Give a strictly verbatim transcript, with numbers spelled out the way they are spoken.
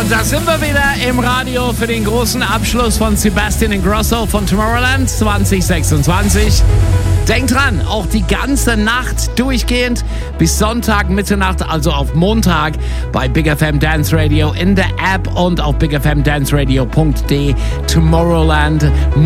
Und da sind wir wieder im Radio für den großen Abschluss von Sebastian Ingrosso von Tomorrowland zwanzig sechsundzwanzig. Denkt dran, auch die ganze Nacht durchgehend bis Sonntag Mitternacht, also auf Montag bei Big F M Dance Radio in der App und auf big f m dance radio punkt d. Tomorrowland